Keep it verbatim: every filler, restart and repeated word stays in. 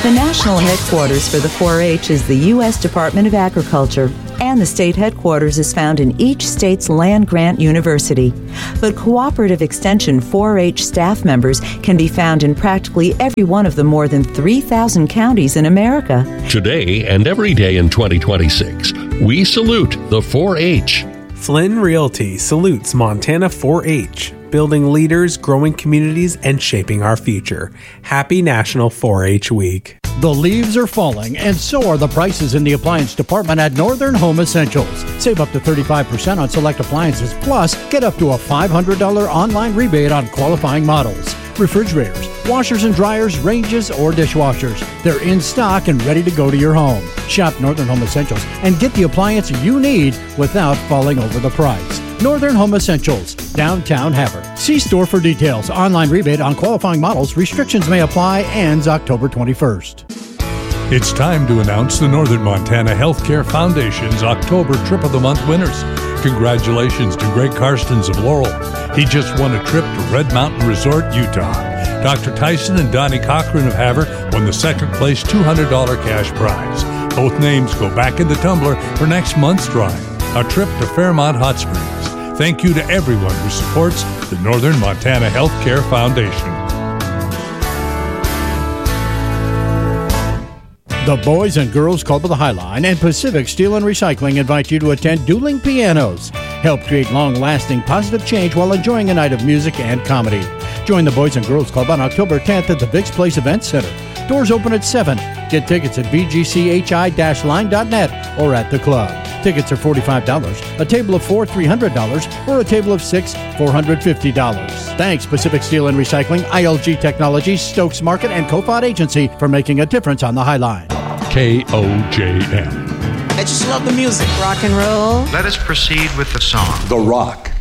The national headquarters for the four H is the U S Department of Agriculture, and the state headquarters is found in each state's land-grant university. But Cooperative Extension four H staff members can be found in practically every one of the more than three thousand counties in America. Today and every day in twenty twenty-six, we salute the four H. Flynn Realty salutes Montana four H, building leaders, growing communities, and shaping our future. Happy National four H Week. The leaves are falling, and so are the prices in the appliance department at Northern Home Essentials. Save up to thirty-five percent on select appliances, plus get up to a five hundred dollars online rebate on qualifying models. Refrigerators, washers and dryers, ranges, or dishwashers. They're in stock and ready to go to your home. Shop Northern Home Essentials and get the appliance you need without falling over the price. Northern Home Essentials, downtown Havre. See store for details. Online rebate on qualifying models. Restrictions may apply. Ends October twenty-first. It's time to announce the Northern Montana Healthcare Foundation's October Trip of the Month winners. Congratulations to Greg Karstens of Laurel. He just won a trip to Red Mountain Resort, Utah. Doctor Tyson and Donnie Cochran of Havre won the second place two hundred dollars cash prize. Both names go back in the tumbler for next month's drawing, a trip to Fairmont Hot Springs. Thank you to everyone who supports the Northern Montana Healthcare Foundation. The Boys and Girls Club of the Highline and Pacific Steel and Recycling invite you to attend Dueling Pianos. Help create long-lasting positive change while enjoying a night of music and comedy. Join the Boys and Girls Club on October tenth at the Biggs Place Event Center. Doors open at seven. Get tickets at b g c h i dash line dot net or at the club. Tickets are forty-five dollars, a table of four, three hundred dollars, or a table of six, four hundred fifty dollars. Thanks, Pacific Steel and Recycling, I L G Technologies, Stokes Market, and Kofod Agency for making a difference on the High Line. K O J M. I just love the music. Rock and roll. Let us proceed with the song. The Rock.